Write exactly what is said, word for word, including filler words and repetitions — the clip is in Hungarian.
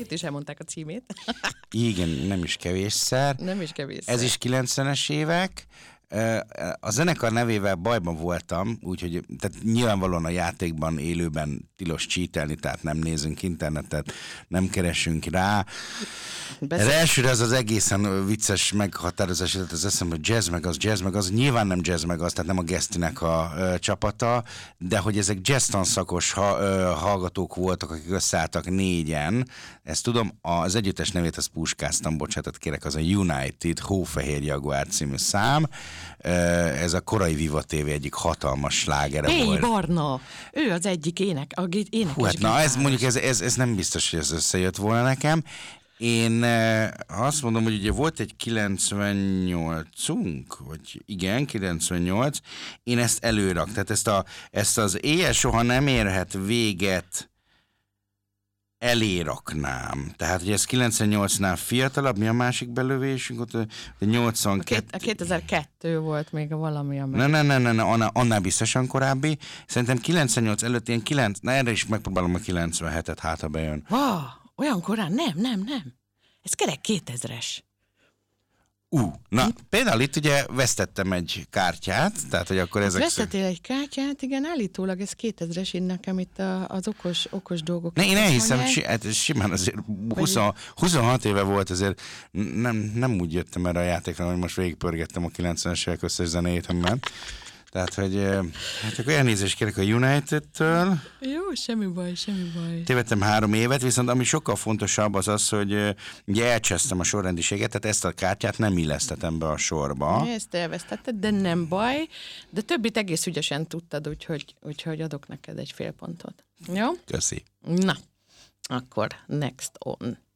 Itt is elmondták a címét. Igen, nem is kevésszer. Nem is kevésszer. Ez is kilencvenes évek. A zenekar nevével bajban voltam, úgyhogy tehát nyilvánvalóan a játékban élőben tilos cheatelni, tehát nem nézünk internetet, nem keresünk rá. Ez elsőre az az egészen vicces meghatározás, tehát az eszembe, hogy jazz meg az, jazz meg az, nyilván nem jazz meg az, tehát nem a Gesztinek a ö, csapata, de hogy ezek jazz tanszakos ha, ö, hallgatók voltak, akik összeálltak négyen, ezt tudom, az együttes nevét azt puskáztam, bocsánatot kérek, az a United Hófehér Jaguár című szám. Ez a korai Viva té vé egyik hatalmas slágere hey, volt. Barna! Ő az egyik ének, a énekes. Hú, hát na, ez mondjuk ez, ez, ez nem biztos, hogy ez összejött volna nekem. Én azt mondom, hogy ugye volt egy kilencvennyolcunk, vagy igen, kilencvennyolc, én ezt előrak, tehát ezt, a, ezt az éjjel soha nem érhet véget eléraknám. Tehát, hogy ez kilencvennyolcnál fiatalabb, mi a másik belövésünk? Ott nyolcvankettő... A kétezer-kettő volt még valami, amely... Ne, ne, ne, ne, ne annál, annál biztosan korábbi. Szerintem kilencvennyolc előtt ilyen kilenc... Na, erre is megpróbálom a kilencvenhetet, hát ha bejön. Wow, olyan korán? Nem, nem, nem. Ez kerek kétezres. Ú, uh, na, például itt ugye vesztettem egy kártyát, tehát, hogy akkor ezek... Vesztettél egy kártyát, igen, állítólag ez kétezres, én nekem itt a, az okos, okos dolgok. Ne, én elhiszem, si, hát simán azért húsz, huszonhat éve volt, azért nem, nem úgy jöttem erre a játékra, hogy most végigpörgettem a kilencvenes évek összes zenéjétemben. Tehát, hogy hát akkor elnézést kérek a United-től. Jó, semmi baj, semmi baj. Tévedtem három évet, viszont ami sokkal fontosabb az az, hogy ugye elcsesztem a sorrendiséget, tehát ezt a kártyát nem illesztetem be a sorba. Ezt elvesztetted, de nem baj, de többit egész ügyesen tudtad, úgyhogy, úgyhogy adok neked egy fél pontot. Jó? Köszi. Na, akkor next on.